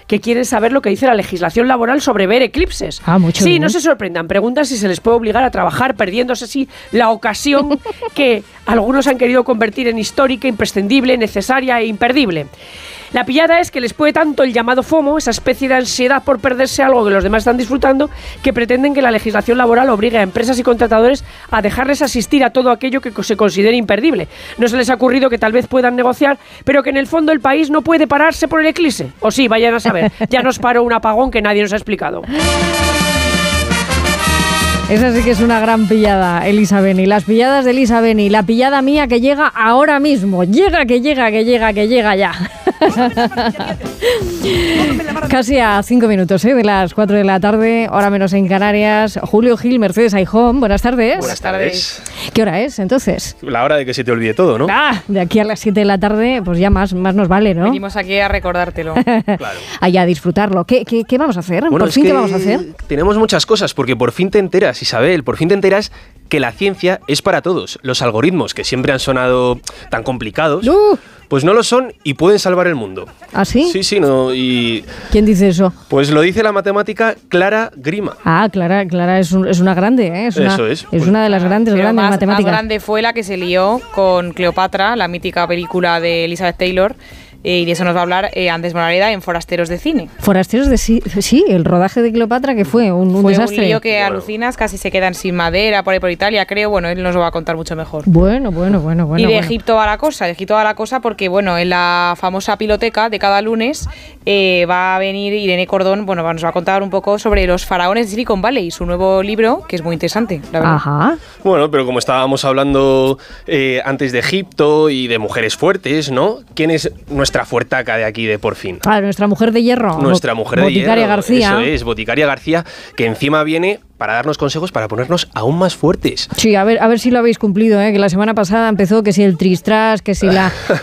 que quieren saber lo que dice la legislación laboral sobre ver eclipses. Mucho sí, bien. no se sorprendan, preguntan si se les puede obligar a trabajar, perdiéndose así la ocasión que algunos han querido convertir en histórica, imprescindible, necesaria e imperdible. La pillada es que les puede tanto el llamado FOMO, esa especie de ansiedad por perderse algo que los demás están disfrutando, que pretenden que la legislación laboral obligue a empresas y contratadores a dejarles asistir a todo aquello que se considere imperdible. No se les ha ocurrido que tal vez puedan negociar, pero que en el fondo el país no puede pararse por el eclipse. O sí, vayan a saber, ya nos paró un apagón que nadie nos ha explicado. Esa sí que es una gran pillada, Elisa Beni. Las pilladas de Elisa Beni. La pillada mía que llega ahora mismo. Llega ya. Casi a 5 minutos de las 4 de la tarde, hora menos en Canarias. Julio Gil, Mercedes Aijón, buenas tardes. Buenas tardes. ¿Qué hora es entonces? La hora de que se te olvide todo, ¿no? De aquí a las 7 de la tarde, pues ya más nos vale, ¿no? Venimos aquí a recordártelo. Claro. Allá a disfrutarlo. ¿Qué vamos a hacer? Bueno, ¿Por fin qué vamos a hacer? Tenemos muchas cosas, porque por fin te enteras, Isabel, por fin te enteras que la ciencia es para todos. Los algoritmos, que siempre han sonado tan complicados, pues no lo son y pueden salvar el mundo. ¿Ah, sí? Sí, no, y... ¿Quién dice eso? Pues lo dice la matemática Clara Grima. Clara es una grande, ¿eh? Eso es. Es una de las grandes matemáticas. Más grande fue la que se lió con Cleopatra, la mítica película de Elizabeth Taylor. Y de eso nos va a hablar Andrés Moraleda en Forasteros de Cine. Forasteros de Cine, sí, el rodaje de Cleopatra que fue un desastre. Fue un lío que alucinas, casi se quedan sin madera por ahí por Italia, creo. Bueno, él nos lo va a contar mucho mejor. Bueno. Y de Egipto va la cosa, porque bueno, en la famosa piloteca de cada lunes va a venir Irene Cordón, nos va a contar un poco sobre los faraones de Silicon Valley, su nuevo libro, que es muy interesante, la verdad. Ajá. Bueno, pero como estábamos hablando antes de Egipto y de mujeres fuertes, ¿no? ¿Quién es nuestra fuertaca de aquí de Por Fin? Nuestra mujer de hierro. Nuestra mujer de hierro. Boticaria García. Eso es, Boticaria García, que encima viene para darnos consejos para ponernos aún más fuertes. Sí, a ver si lo habéis cumplido, que la semana pasada empezó que si el tristras, que si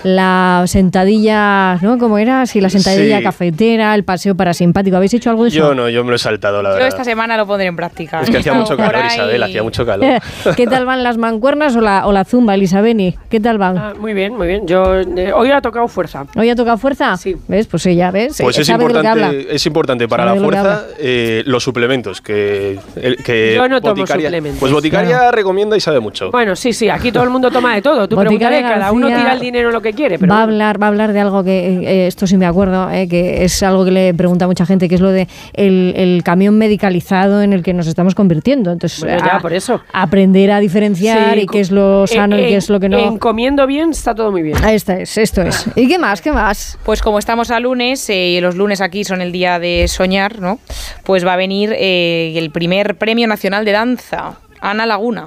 la sentadilla, ¿no? ¿Cómo era? Si la sentadilla cafetera, el paseo parasimpático. ¿Habéis hecho algo de eso? Yo no, yo me lo he saltado, la verdad. Yo esta semana lo pondré en práctica. Es que hacía mucho calor, Isabel, hacía mucho calor. ¿Qué tal van las mancuernas o la zumba, Elisabeni? ¿Qué tal van? Muy bien. Yo hoy ha tocado fuerza. ¿Hoy ha tocado fuerza? Sí. ¿Ves? Pues ella, ¿ves? Pues es importante para la fuerza los suplementos que yo no tomo Boticaria, suplementos. pues Boticaria recomienda y sabe mucho. Bueno, sí, aquí todo el mundo toma de todo. Tú Boticaria preguntaré, cada uno tira el dinero en lo que quiere. Pero va a hablar de algo que, esto sí me acuerdo, que es algo que le pregunta a mucha gente, que es lo de el camión medicalizado en el que nos estamos convirtiendo. Entonces, ya, por eso. Aprender a diferenciar y qué es lo sano y qué es lo que no. En comiendo bien está todo muy bien. Esto es. ¿Y qué más? Pues como estamos a lunes, y los lunes aquí son el día de soñar, ¿no? Pues va a venir el primer Premio Nacional de Danza. Ana Laguna,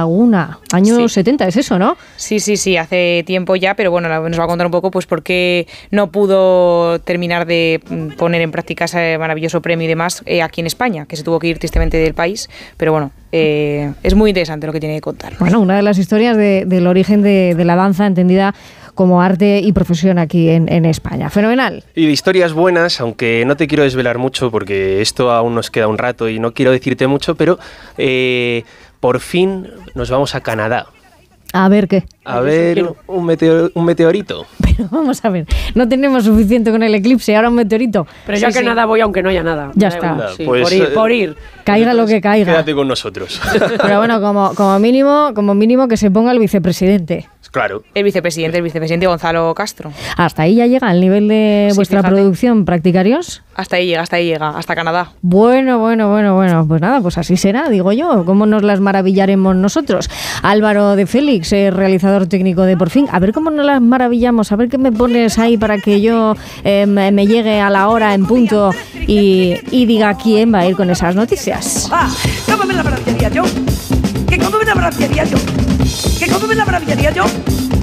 años 70, es eso, ¿no? Sí, hace tiempo ya, pero bueno, nos va a contar un poco pues por qué no pudo terminar de poner en práctica ese maravilloso premio y demás aquí en España, que se tuvo que ir tristemente del país, pero bueno, es muy interesante lo que tiene que contar. Bueno, una de las historias del origen de la danza entendida como arte y profesión aquí en España. Fenomenal. Y de historias buenas, aunque no te quiero desvelar mucho porque esto aún nos queda un rato y no quiero decirte mucho, pero por fin nos vamos a Canadá. A ver qué. A ver un meteorito. Pero vamos a ver, no tenemos suficiente con el eclipse, ahora un meteorito. Pero yo a Canadá voy aunque no haya nada. Ya está. Sí, pues, por ir. Caiga lo que caiga. Quédate con nosotros. Pero bueno, como mínimo que se ponga el vicepresidente. Claro. El vicepresidente Gonzalo Castro. ¿Hasta ahí ya llega el nivel de vuestra producción, practicarios? Hasta ahí llega, hasta Canadá. Bueno. Pues nada, pues así será, digo yo. ¿Cómo nos las maravillaremos nosotros? Álvaro de Félix, realizador técnico de Por Fin. A ver cómo nos las maravillamos, a ver qué me pones ahí para que yo me llegue a la hora en punto y diga quién va a ir con esas noticias. ¿Cómo me la maravillaría yo? ¿Cómo me la maravillaría yo?